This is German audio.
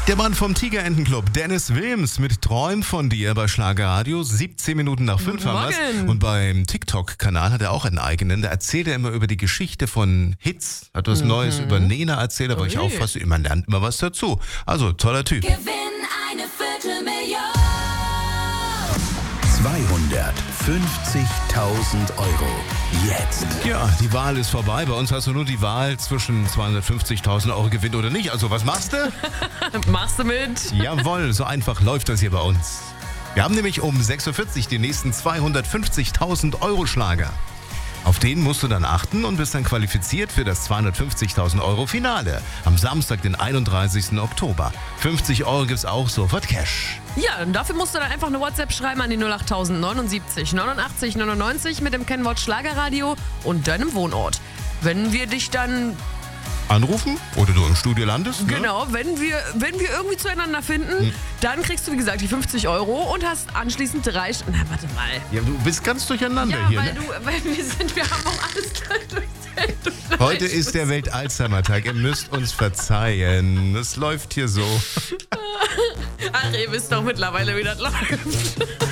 Der Mann vom Tigerentenclub, Dennis Wilms, mit Träum von dir bei Schlagerradio. 17 Minuten nach 5 haben wir's. Und beim TikTok-Kanal hat er auch einen eigenen. Da erzählt er immer über die Geschichte von Hits. Hat was Neues über Nena erzählt, da war ich aufpasse. Man lernt immer was dazu. Also, toller Typ. Gewinn eine Viertelmillion. 250.000 Euro. Jetzt. Ja, die Wahl ist vorbei. Bei uns hast du nur die Wahl zwischen 250.000 Euro Gewinn oder nicht. Also, was machst du? Machst du mit? Jawohl, so einfach läuft das hier bei uns. Wir haben nämlich um 6.40 Uhr den nächsten 250.000 Euro Schlager. Auf den musst du dann achten und bist dann qualifiziert für das 250.000 Euro Finale. Am Samstag, den 31. Oktober. 50 Euro gibt's auch sofort Cash. Ja, und dafür musst du dann einfach eine WhatsApp schreiben an die 08000 79 89 99 mit dem Kennwort Schlagerradio und deinem Wohnort. Wenn wir dich dann... Anrufen oder du im Studio landest. Genau, wenn wir irgendwie zueinander finden, dann kriegst du, wie gesagt, die 50 Euro und hast anschließend 3... Na, warte mal. Ja, du bist ganz durcheinander Ja, hier. weil wir haben auch alles durchzählt. Heute ist der Welt-Alzheimer-Tag. Ihr müsst uns verzeihen. Es läuft hier so. Ach, ihr wisst doch mittlerweile, wie das läuft.